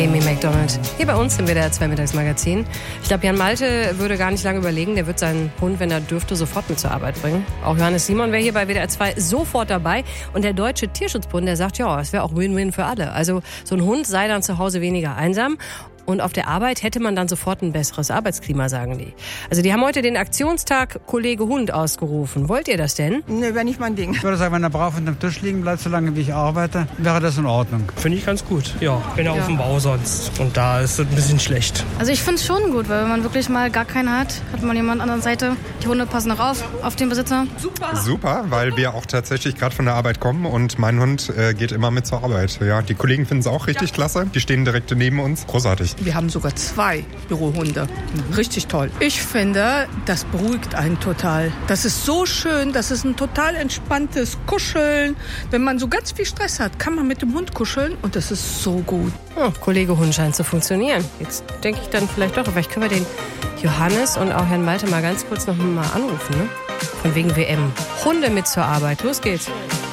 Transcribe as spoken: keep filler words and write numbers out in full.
Amy Macdonald. Hier bei uns im W D R zwei Mittagsmagazin. Ich glaube, Jan Malte würde gar nicht lange überlegen. Der wird seinen Hund, wenn er dürfte, sofort mit zur Arbeit bringen. Auch Johannes Simon wäre hier bei W D R zwei sofort dabei. Und der Deutsche Tierschutzbund, der sagt, ja, es wäre auch Win-Win für alle. Also so ein Hund sei dann zu Hause weniger einsam. Und auf der Arbeit hätte man dann sofort ein besseres Arbeitsklima, sagen die. Also die haben heute den Aktionstag Kollege Hund ausgerufen. Wollt ihr das denn? Nee, wäre nicht mein Ding. Ich würde sagen, wenn er brav unter dem Tisch liegen bleibt, solange wie ich arbeite, wäre das in Ordnung. Finde ich ganz gut, ja. Bin ja auf dem Bau sonst. Und da ist es ein bisschen schlecht. Also ich finde es schon gut, weil wenn man wirklich mal gar keinen hat, hat man jemand an der Seite. Die Hunde passen auch auf, auf den Besitzer. Super. Super, weil wir auch tatsächlich gerade von der Arbeit kommen und mein Hund äh, geht immer mit zur Arbeit. Ja, die Kollegen finden es auch richtig ja. klasse. Die stehen direkt neben uns. Großartig. Wir haben sogar zwei Bürohunde. Richtig toll. Ich finde, das beruhigt einen total. Das ist so schön, das ist ein total entspanntes Kuscheln. Wenn man so ganz viel Stress hat, kann man mit dem Hund kuscheln und das ist so gut. Oh, Kollege Hund scheint zu funktionieren. Jetzt denke ich dann vielleicht doch, vielleicht können wir den Johannes und auch Herrn Malte mal ganz kurz noch mal anrufen, ne? Von wegen W M. Hunde mit zur Arbeit. Los geht's.